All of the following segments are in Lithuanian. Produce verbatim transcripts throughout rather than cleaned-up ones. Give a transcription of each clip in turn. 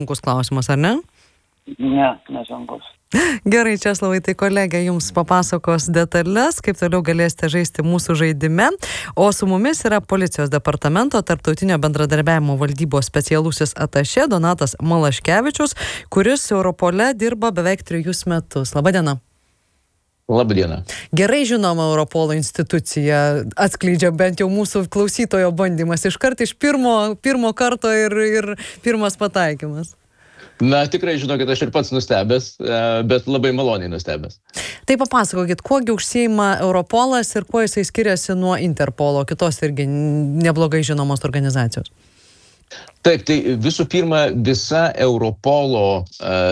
sunkus klausimas, ar ne? Ne, nesunkus. Gerai, Česlavai, tai kolegė jums papasakos detalės, kaip toliau galėsite žaisti mūsų žaidime. O su mumis yra Policijos departamento tarptautinio bendradarbiavimo valdybos specialusis atašė Donatas Malaškevičius, kuris Europole dirba beveik trejus metus. Labadiena. Labadiena. Gerai žinoma Europolo institucija, atskleidžia bent jau mūsų klausytojo bandymas. Iškart iš pirmo, pirmo karto ir, ir pirmas pataikymas. Na, tikrai žinau, kad aš ir pats nustebęs, bet labai maloniai nustebęs. Tai papasakokit, kuogi užsiima Europolas ir kuo jisai skiriasi nuo Interpolo, kitos irgi neblogai žinomos organizacijos? Taip, tai visų pirma, visa Europolo,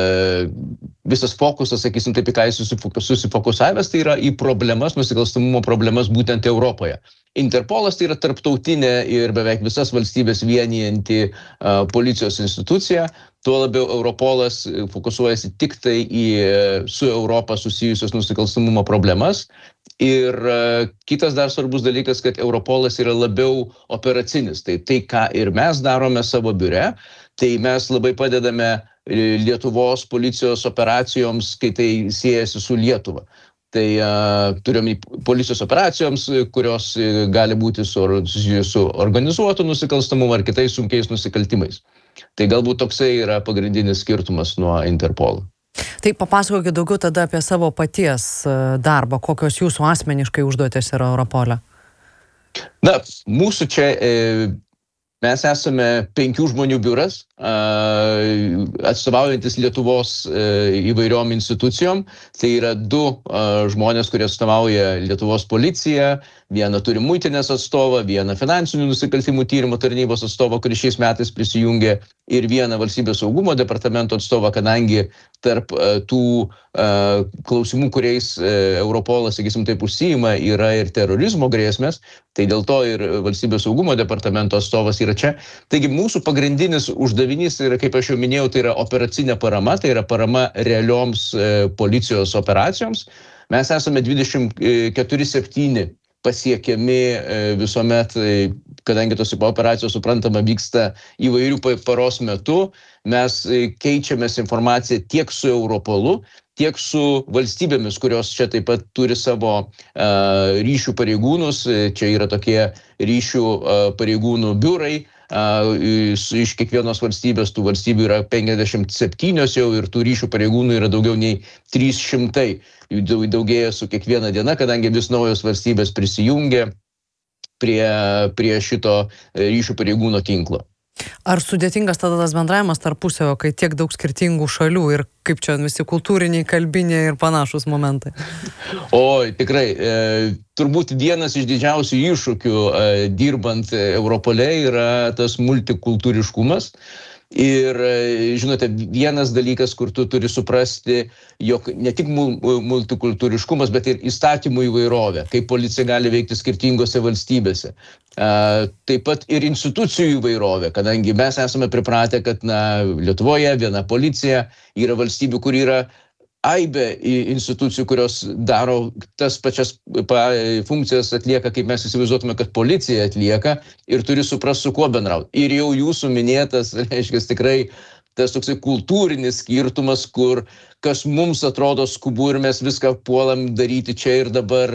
visas fokusas, sakysim, taip, į ką jis susifokusavęs, tai yra į problemas, nusikalstamumo problemas būtent Europoje. Interpolas tai yra tarptautinė ir beveik visas valstybės vienijanti policijos institucija, tuo labiau Europolas fokusuojasi tik tai į su Europa susijusios nusikalstamumo problemas. Ir kitas dar svarbus dalykas, kad Europolas yra labiau operacinis. Tai tai, ką ir mes darome savo biure, tai mes labai padedame Lietuvos policijos operacijoms, kai tai siejasi su Lietuva. Tai uh, turime policijos operacijoms, kurios gali būti su, su organizuotu nusikalstamumu ar kitais sunkiais nusikaltimais. Tai galbūt toksai yra pagrindinis skirtumas nuo Interpolo. Tai papasakokit daugiau tada apie savo paties darbą, kokios jūsų asmeniškai užduotės yra Europole. Na, mūsų čia, e, mes esame penkių žmonių biuras, e, atstovaujantis Lietuvos e, įvairiom institucijom. Tai yra du e, žmonės, kurie atstovauja Lietuvos policiją, vieną turi muitinės atstovą, vieną finansinių nusikaltimų tyrimo tarnybos atstovą, kuris šiais metais prisijungė, ir vieną valstybės saugumo departamento atstovą, kadangi tarp uh, tų uh, klausimų, kuriais uh, Europolas, sakysim, taip užsiima, yra ir terorizmo grėsmės, tai dėl to ir valstybės saugumo departamento atstovas yra čia. Taigi mūsų pagrindinis uždavinys yra, kaip aš jau minėjau, tai yra operacinė parama, tai yra parama realioms uh, policijos operacijoms. Mes esame dvidešimt keturi septyni pasiekiami visuomet, kadangi tos operacijos, suprantama, vyksta įvairių paros metu. Mes keičiamės informaciją tiek su Europolu, tiek su valstybėmis, kurios čia taip pat turi savo uh, ryšių pareigūnus. Čia yra tokie ryšių uh, pareigūnų biurai. Uh, iš kiekvienos valstybės, tų valstybių yra penkiasdešimt septynios jau ir tų ryšių pareigūnų yra daugiau nei trys šimtai. Jų daugėja su kiekviena diena, kadangi vis naujos valstybės prisijungia prie, prie šito ryšių pareigūno tinklo. Ar sudėtingas tada tas bendravimas tarpusavio, kai tiek daug skirtingų šalių ir kaip čia visi kultūriniai, kalbiniai ir panašus momentai? Oi, tikrai. E, turbūt vienas iš didžiausių iššūkių e, dirbant Europole yra tas multikultūriškumas. Ir, žinote, vienas dalykas, kur tu turi suprasti, jog ne tik multikultūriškumas, bet ir įstatymų įvairovė, kaip policija gali veikti skirtingose valstybėse. Taip pat ir institucijų įvairovė, kadangi mes esame pripratę, kad na, Lietuvoje viena policija yra valstybių, kur yra aibė institucijų, kurios daro tas pačias funkcijas atlieka, kaip mes įsivaizduotume, kad policija atlieka, ir turi suprasti, su kuo bendrauti. Ir jau jūsų minėtas, reiškia, tikrai tas toksai kultūrinis skirtumas, kur kas mums atrodo skubu ir mes viską puolam daryti čia ir dabar,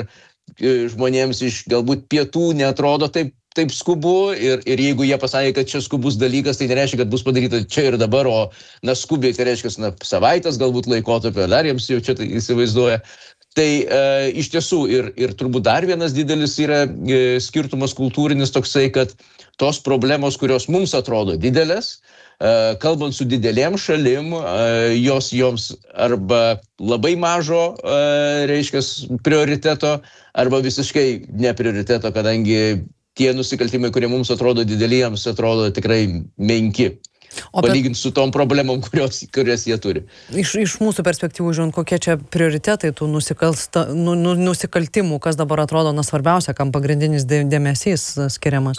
žmonėms iš galbūt pietų neatrodo taip, taip skubu, ir, ir jeigu jie pasakė, kad čia skubus dalykas, tai nereiškia, kad bus padaryta čia ir dabar, o na, skubiai tai reiškia na, savaitės galbūt laikotarpio, dar jiems jau čia tai įsivaizduoja. Tai e, iš tiesų ir, ir turbūt dar vienas didelis yra e, skirtumas kultūrinis toksai, kad tos problemos, kurios mums atrodo didelės, e, kalbant su didelėm šalim, e, jos joms arba labai mažo, e, reiškia, prioriteto, arba visiškai neprioriteto, kadangi tie nusikaltimai, kurie mums atrodo dideliems, atrodo tikrai menki. O bet... palyginti su tom problemom, kurios, kurias jie turi. Iš, iš mūsų perspektyvų, žiūrint, kokie čia prioritetai tų nusikalsta, nu, nu, nusikaltimų, kas dabar atrodo na, svarbiausia, kam pagrindinis dėmesys skiriamas?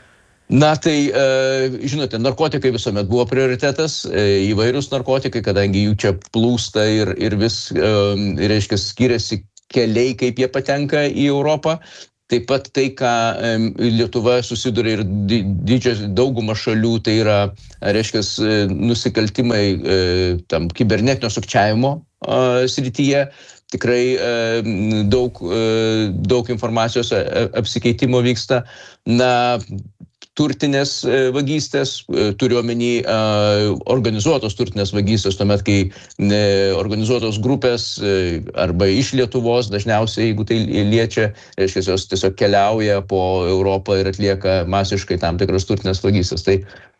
Na tai, žinote, narkotikai visuomet buvo prioritetas, įvairūs narkotikai, kadangi jų čia plūsta ir, ir vis, reiškia, skiriasi keliai, kaip jie patenka į Europą. Taip pat tai, ką Lietuva susiduria ir didžios dauguma šalių, tai yra, reiškia, nusikaltimai tam kibernetinio sukčiavimo srityje. Tikrai daug, daug informacijos apsikeitimo vyksta. Na, turtinės vagystės, turiu omeny organizuotos turtinės vagystės, tuomet, kai organizuotos grupės arba iš Lietuvos, dažniausiai, jeigu tai liečia, reiškia, jos tiesiog keliauja po Europą ir atlieka masiškai tam tikras turtinės vagystės. Tai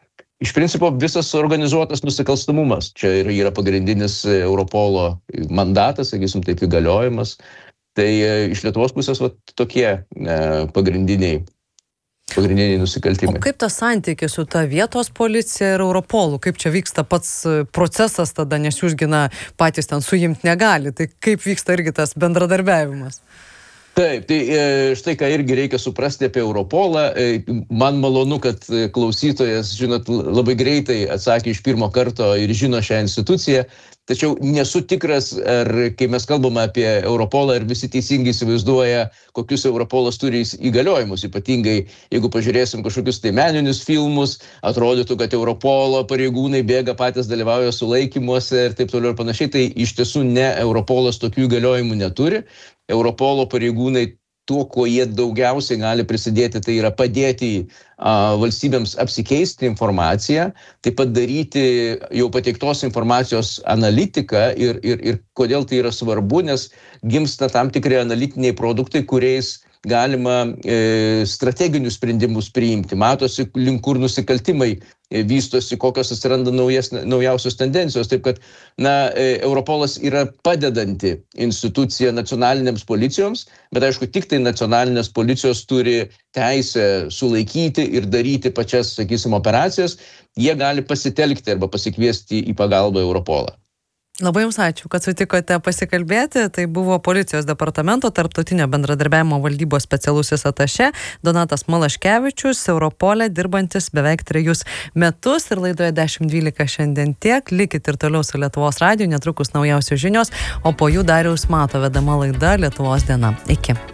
iš principo visas organizuotas nusikalstamumas. Čia yra pagrindinis Europolo mandatas, sakysim, taip įgaliojimas. Tai iš Lietuvos pusės va, tokie pagrindiniai pagrindiniai nusikaltimai. O kaip tas santykis su ta vietos policija ir Europolu? Kaip čia vyksta pats procesas tada, nes jūs gina patys ten suimti negali? Tai kaip vyksta irgi tas bendradarbiavimas? Taip, tai štai ką irgi reikia suprasti apie Europolą. Man malonu, kad klausytojas, žinot, labai greitai atsakė iš pirmo karto ir žino šią instituciją. Tačiau nesu tikras, ar kai mes kalbame apie Europolą, ar visi teisingai įsivaizduoja, kokius Europolas turi įgaliojimus. Ypatingai, jeigu pažiūrėsim kažkokius tai meninius filmus, atrodytų, kad Europolo pareigūnai bėga patys, dalyvauja sulaikymuose ir taip toliau ir panašiai. Tai iš tiesų ne, Europolas tokių įgaliojimų neturi. Europolo pareigūnai tuo, kuo jie daugiausiai gali prisidėti, tai yra padėti a, valstybėms apsikeisti informaciją, taip pat daryti jau pateiktos informacijos analitiką ir, ir, ir kodėl tai yra svarbu, nes gimsta tam tikri analitiniai produktai, kuriais galima e, strateginius sprendimus priimti. Matosi, link kur nusikaltimai e, vystosi, kokios atsiranda naujas, naujausios tendencijos. Taip kad, na, e, Europolas yra padedanti institucija nacionalinėms policijoms, bet aišku, tik tai nacionalinės policijos turi teisę sulaikyti ir daryti pačias, sakysim, operacijas. Jie gali pasitelkti arba pasikviesti į pagalbą Europolą. Labai jums ačiū, kad sutikote pasikalbėti. Tai buvo Policijos departamento tarptautinio bendradarbiavimo valdybos specialusis atašė Donatas Malaškevičius, Europole dirbantis beveik trejus metus. Ir laidoje dešimt dvylika šiandien tiek. Likit ir toliau su Lietuvos radiju, netrukus naujausios žinios, o po jų Dariaus Mato vedama laida Lietuvos diena. Iki.